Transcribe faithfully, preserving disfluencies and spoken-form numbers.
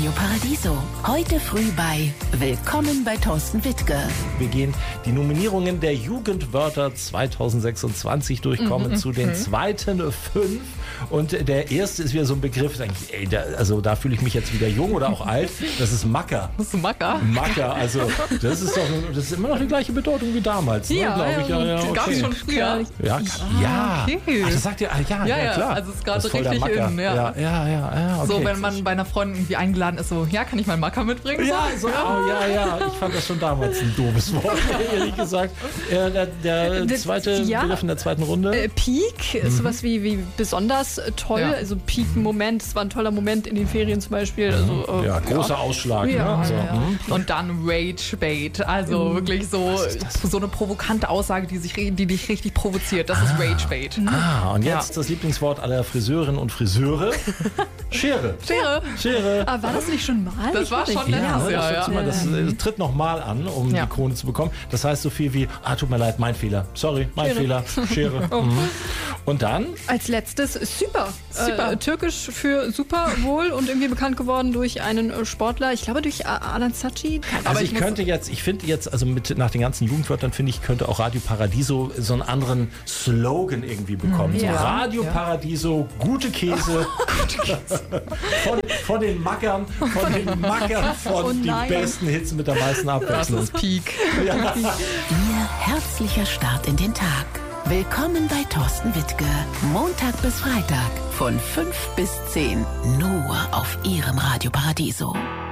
Radio Paradiso. Heute früh bei Willkommen bei Thorsten Wittke. Wir gehen die Nominierungen der Jugendwörter zwanzig sechsundzwanzig durchkommen mhm, zu den mhm. zweiten fünf. Und der erste ist wieder so ein Begriff, ey, da, also da fühle ich mich jetzt wieder jung oder auch alt. Das ist Macker. Das ist Macker? Macker, also das ist doch das ist immer noch die gleiche Bedeutung wie damals, ne, ja, glaube ich. Ja, ja, okay. Gab es schon früher. Ja, ja. Okay. Ach, das sagt ihr, ah, ja, ja, ja, klar. Also es ist gerade richtig in. Ja, ja, ja, ja, ja okay. So, wenn man bei einer Freundin irgendwie eingeladen ist, so, ja, kann ich mal Macker mitbringen? Ja, so, oh, ja, ja. Ich fand das schon damals ein doofes Wort, ehrlich gesagt. Äh, der der das, zweite ja. Begriff in der zweiten Runde. Äh, Peak ist mhm. sowas wie, wie besonders toll. Ja. Also Peak-Moment, es war ein toller Moment in den Ferien zum Beispiel. Also, äh, ja, großer ja. Ausschlag. Ja, ne? so. ja. mhm. Und dann Rage-Bait. Also mhm. wirklich so, so eine provokante Aussage, die, sich, die dich richtig provoziert. Das ah. ist Rage-Bait. Mhm. Ah, und jetzt ja. das Lieblingswort aller Friseurinnen und Friseure. Schere. Schere. Schere. Aber war das nicht schon mal? Das ich war schon ja, letztes Jahr. Das, Ja. das, das tritt nochmal an, um ja. die Krone zu bekommen. Das heißt so viel wie, ah, tut mir leid, mein Fehler. Sorry, mein Schere. Fehler. Schere. Oh. Mhm. Und dann? Als letztes super. Super. Äh, Türkisch für super wohl und irgendwie bekannt geworden durch einen Sportler. Ich glaube durch Adnan Saci. Also Aber ich, ich könnte jetzt, ich finde jetzt, also mit nach den ganzen Jugendwörtern finde ich, könnte auch Radio Paradiso so einen anderen Slogan irgendwie bekommen. Ja. So Radio ja. Paradiso, gute Käse. von, von den Mackern, von den Mackern von oh die besten Hits mit der meisten Abwechslung. Das ist Peak. Ja. Ihr herzlicher Start in den Tag. Willkommen bei Thorsten Wittke. Montag bis Freitag von fünf bis zehn. Nur auf Ihrem Radio Paradiso.